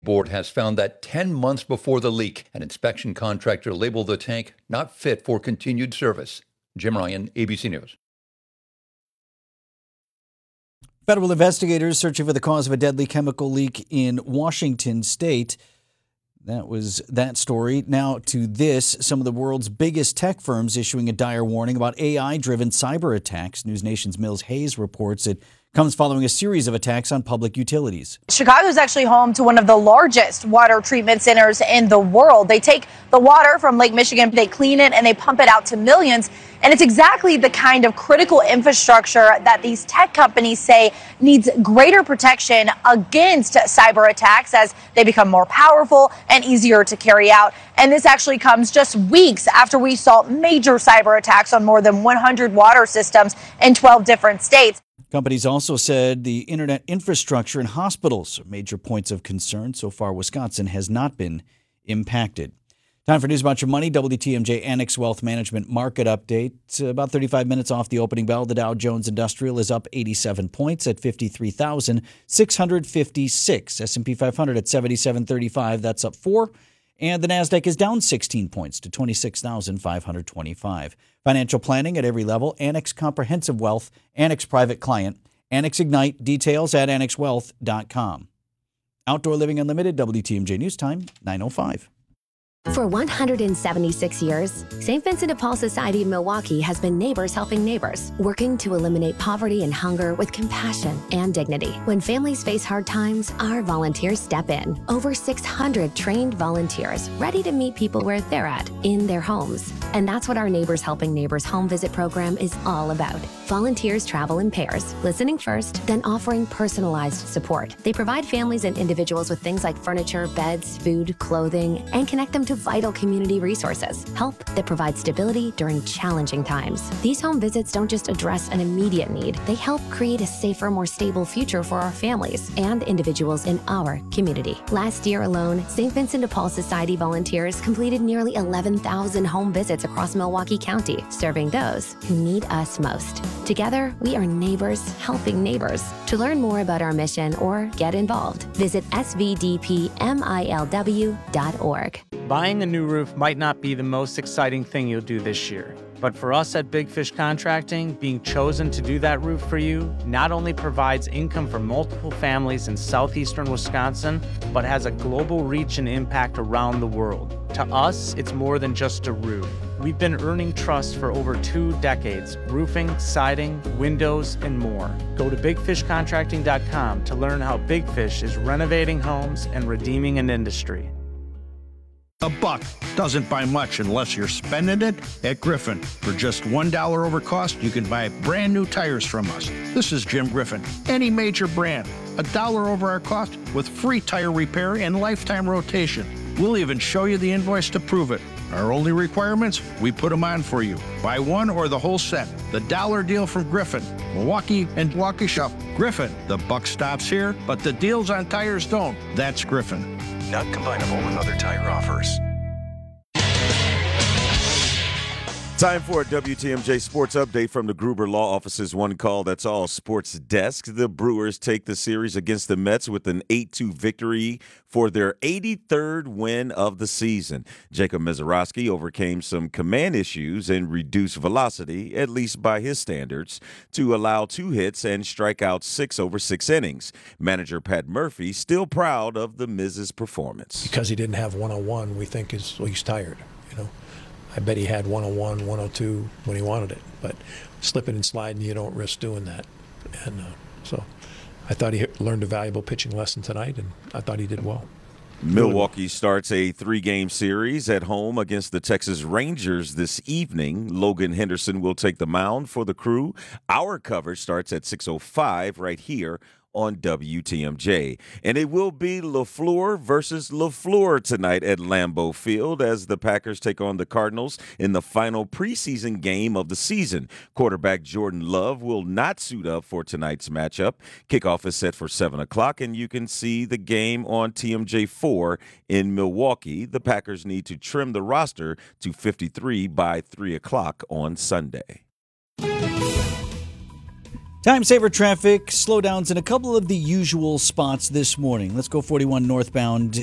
Board has found that 10 months before the leak, an inspection contractor labeled the tank not fit for continued service. Jim Ryan, ABC News. Federal investigators searching for the cause of a deadly chemical leak in Washington state. That was that story. Now to this, some of the world's biggest tech firms issuing a dire warning about AI-driven cyber attacks. News Nation's Mills Hayes reports it comes following a series of attacks on public utilities. Chicago is actually home to one of the largest water treatment centers in the world. They take the water from Lake Michigan, they clean it, and they pump it out to millions. And it's exactly the kind of critical infrastructure that these tech companies say needs greater protection against cyber attacks as they become more powerful and easier to carry out. And this actually comes just weeks after we saw major cyber attacks on more than 100 water systems in 12 different states. Companies also said the internet infrastructure in hospitals are major points of concern. So far, Wisconsin has not been impacted. Time for news about your money. WTMJ Annex Wealth Management Market Update. About 35 minutes off the opening bell, the Dow Jones Industrial is up 87 points at 53,656. S&P 500 at 7735. That's up 4. And the Nasdaq is down 16 points to 26,525. Financial planning at every level. Annex Comprehensive Wealth. Annex Private Client. Annex Ignite. Details at annexwealth.com. Outdoor Living Unlimited. WTMJ News Time, 9:05. For 176 years, St. Vincent de Paul Society of Milwaukee has been neighbors helping neighbors, working to eliminate poverty and hunger with compassion and dignity. When families face hard times, our volunteers step in. Over 600 trained volunteers ready to meet people where they're at, in their homes. And that's what our Neighbors Helping Neighbors home visit program is all about. Volunteers travel in pairs, listening first, then offering personalized support. They provide families and individuals with things like furniture, beds, food, clothing, and connect them to vital community resources. Help that provides stability during challenging times. These home visits don't just address an immediate need. They help create a safer, more stable future for our families and individuals in our community. Last year alone, St. Vincent de Paul Society volunteers completed nearly 11,000 home visits across Milwaukee County, serving those who need us most. Together, we are neighbors helping neighbors. To learn more about our mission or get involved, visit svdpmilw.org. Buying a new roof might not be the most exciting thing you'll do this year. But for us at Big Fish Contracting, being chosen to do that roof for you not only provides income for multiple families in southeastern Wisconsin, but has a global reach and impact around the world. To us, it's more than just a roof. We've been earning trust for over 2 decades, roofing, siding, windows, and more. Go to bigfishcontracting.com to learn how Big Fish is renovating homes and redeeming an industry. A buck doesn't buy much unless you're spending it at Griffin. For just $1 over cost, you can buy brand new tires from us. This is Jim Griffin. Any major brand, $1 over our cost with free tire repair and lifetime rotation. We'll even show you the invoice to prove it. Our only requirements, we put them on for you. Buy one or the whole set. The dollar deal from Griffin. Milwaukee and Waukesha. Griffin. The buck stops here, but the deals on tires don't. That's Griffin. Not combinable with other tire offers. Time for a WTMJ Sports Update from the Gruber Law Office's One Call That's All Sports Desk. The Brewers take the series against the Mets with an 8-2 victory for their 83rd win of the season. Jacob Mezorowski overcame some command issues and reduced velocity, at least by his standards, to allow 2 hits and strike out 6 over 6 innings. Manager Pat Murphy still proud of the Miz's performance. Because he didn't have 101, we think he's tired, I bet he had 101, 102 when he wanted it. But slipping and sliding, you don't risk doing that. And so I thought he learned a valuable pitching lesson tonight, and I thought he did well. Milwaukee starts a 3-game series at home against the Texas Rangers this evening. Logan Henderson will take the mound for the Crew. Our coverage starts at 6:05 right here on WTMJ. And it will be LaFleur versus LaFleur tonight at Lambeau Field as the Packers take on the Cardinals in the final preseason game of the season. Quarterback Jordan Love will not suit up for tonight's matchup. Kickoff is set for 7 o'clock, and you can see the game on TMJ4 in Milwaukee. The Packers need to trim the roster to 53 by 3 o'clock on Sunday. Time saver traffic, slowdowns in a couple of the usual spots this morning. Let's go 41 northbound